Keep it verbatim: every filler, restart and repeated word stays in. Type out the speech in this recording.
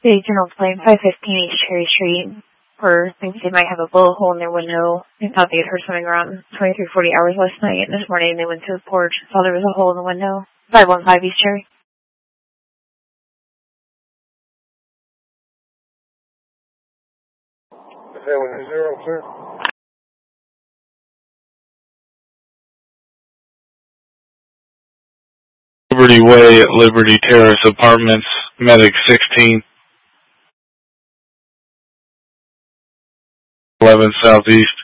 The General Plane, five fifteen East Cherry Street, or thinks they might have a bullet hole in their window. They thought they had heard something around twenty-three forty hours last night, and this morning they went to the porch and saw there was a hole in the window. five one five East Cherry. seven zero, sir. Liberty Way at Liberty Terrace Apartments, Medic sixteen. eleven Southeast.